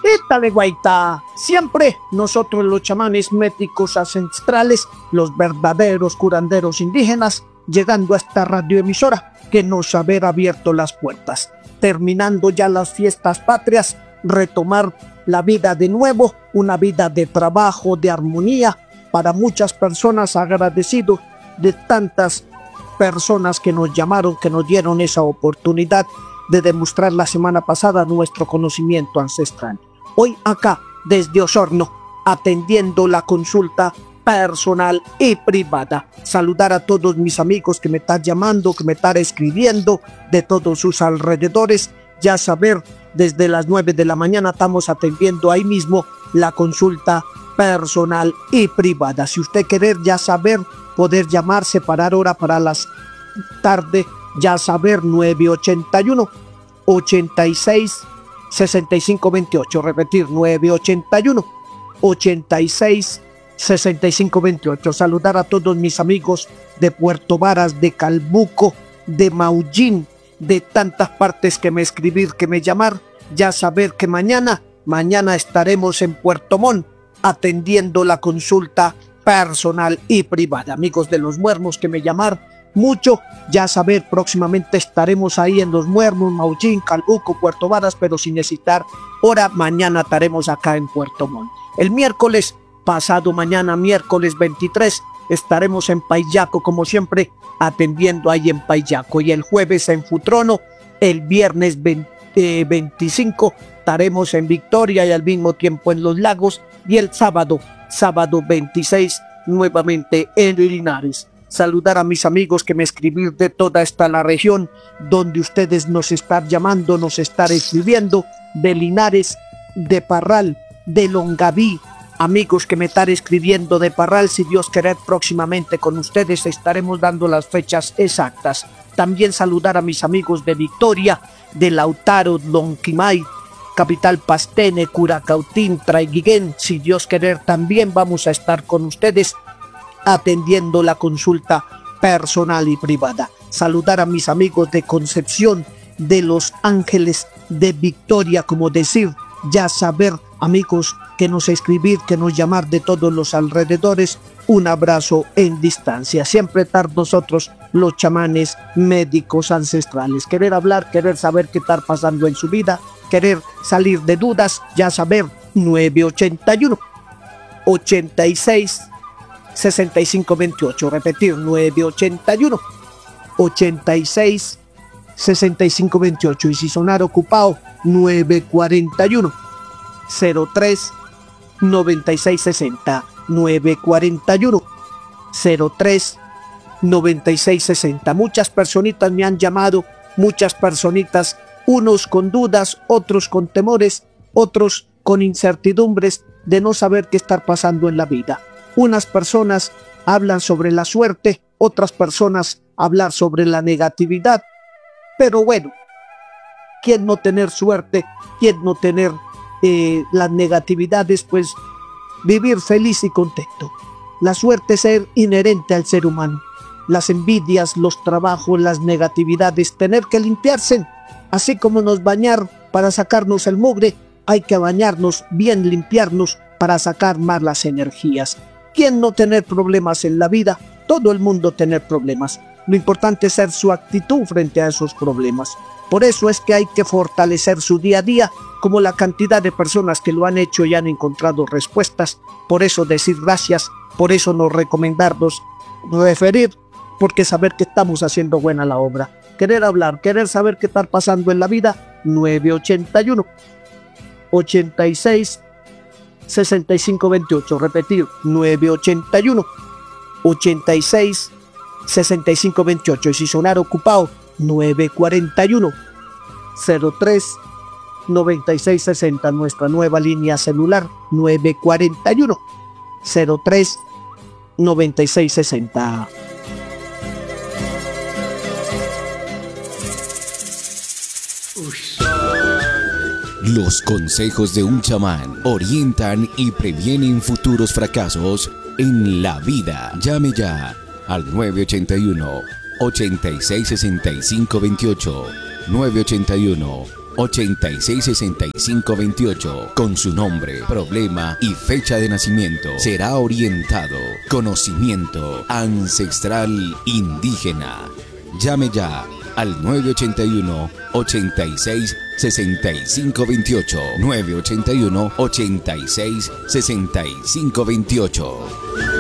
Ítale, guaita. Siempre nosotros los chamanes médicos ancestrales, los verdaderos curanderos indígenas, llegando a esta radioemisora que nos haber abierto las puertas. Terminando ya las fiestas patrias, retomar la vida de nuevo, una vida de trabajo, de armonía, para muchas personas, agradecido de tantas personas que nos llamaron, que nos dieron esa oportunidad de demostrar la semana pasada nuestro conocimiento ancestral. Hoy acá, desde Osorno, atendiendo la consulta personal y privada. Saludar a todos mis amigos que me están llamando, que me están escribiendo de todos sus alrededores. Ya saber, desde las 9 de la mañana estamos atendiendo ahí mismo la consulta personal y privada. Si usted quiere ya saber, poder llamar, separar hora para las tarde, ya saber 981 86 65 28, repetir 981 86 65 28. Saludar a todos mis amigos de Puerto Varas, de Calbuco, de Maullín, de tantas partes que me escribir, que me llamar. Ya saber que mañana estaremos en Puerto Montt atendiendo la consulta personal y privada. Amigos de Los Muermos que me llamar mucho, ya saber, próximamente estaremos ahí en Los Muermos, Maullín, Calbuco, Puerto Varas, pero sin necesitar hora, mañana estaremos acá en Puerto Montt. El miércoles, pasado mañana, miércoles 23, estaremos en Paillaco, como siempre, atendiendo ahí en Paillaco, y el jueves en Futrono, el viernes 25, estaremos en Victoria y al mismo tiempo en Los Lagos, y el sábado 26, nuevamente en Linares. Saludar a mis amigos que me escribir de toda esta la región donde ustedes nos están llamando, nos están escribiendo, de Linares, de Parral, de Longaví. Amigos que me están escribiendo de Parral, si Dios quiere, próximamente con ustedes estaremos dando las fechas exactas. También saludar a mis amigos de Victoria, de Lautaro, Lonquimay, Capital Pastene, Curacautín, Traiguiguén. Si Dios quiere, también vamos a estar con ustedes atendiendo la consulta personal y privada. Saludar a mis amigos de Concepción, de Los Ángeles, de Victoria, como decir, ya saber, amigos que nos escribir, que nos llamar de todos los alrededores. Un abrazo en distancia. Siempre estar nosotros, los chamanes médicos ancestrales. Querer hablar, querer saber qué está pasando en su vida, querer salir de dudas, ya saber, 981 86 65 28, repetir 981 86 65 28, y si sonar ocupado 941 03 96 60, 941 03 96 60. Muchas personitas me han llamado, muchas personitas, unos con dudas, otros con temores, otros con incertidumbres de no saber qué está pasando en la vida. Unas personas hablan sobre la suerte, otras personas hablan sobre la negatividad. Pero bueno, ¿quién no tener suerte? ¿Quién no tener las negatividades? Pues vivir feliz y contento. La suerte es ser inherente al ser humano. Las envidias, los trabajos, las negatividades, tener que limpiarse. Así como nos bañar para sacarnos el mugre, hay que bañarnos bien, limpiarnos para sacar más las energías. ¿Quién no tener problemas en la vida? Todo el mundo tener problemas. Lo importante es ser su actitud frente a esos problemas. Por eso es que hay que fortalecer su día a día, como la cantidad de personas que lo han hecho y han encontrado respuestas. Por eso decir gracias, por eso nos recomendarnos, referir, porque saber que estamos haciendo buena la obra. Querer hablar, querer saber qué está pasando en la vida, 981 86 65 28, repetir 981 86 65 28, y si sonar ocupado 941 03 96 60, nuestra nueva línea celular 941 03 96 60. Los consejos de un chamán orientan y previenen futuros fracasos en la vida. Llame ya al 981 86 65 28, 981 866528 con su nombre, problema y fecha de nacimiento. Será orientado. Conocimiento ancestral indígena. Llame ya al 981 86 65 28 981 86 65 28.